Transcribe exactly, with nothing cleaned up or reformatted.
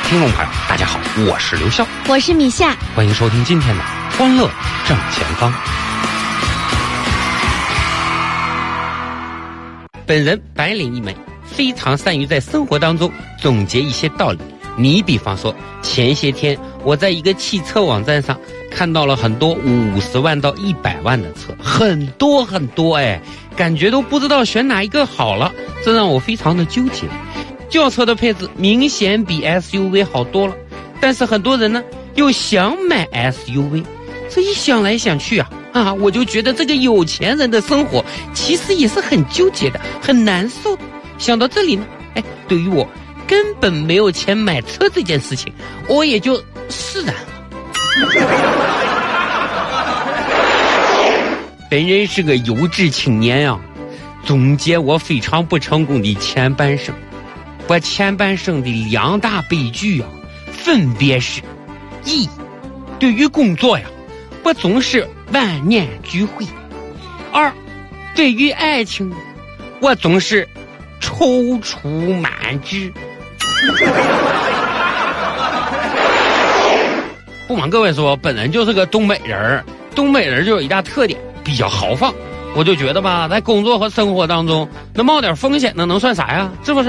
听众朋友，大家好，我是刘笑， 我是米夏， 欢迎收听今天的欢乐正前方。本人白领一枚，非常善于在生活当中总结一些道理。你比方说，前些天我在一个汽车网站上看到了很多五十万到一百万的车，很多很多哎，感觉都不知道选哪一个好了，这让我非常的纠结。轿车的配置明显比 S U V 好多了，但是很多人呢又想买 S U V， 这一想来想去啊啊，我就觉得这个有钱人的生活其实也是很纠结的，很难受的。想到这里呢，哎，对于我根本没有钱买车这件事情，我也就释然了。本人是个有志青年啊，总结我非常不成功的前半生。我前半生的两大悲剧啊，分别是：一，对于工作呀，我总是万念俱灰；二，对于爱情，我总是踌躇满志。不瞒各位说，本人就是个东北人，东北人就有一大特点，比较豪放。我就觉得吧，在工作和生活当中，那冒点风险那能算啥呀？是不是？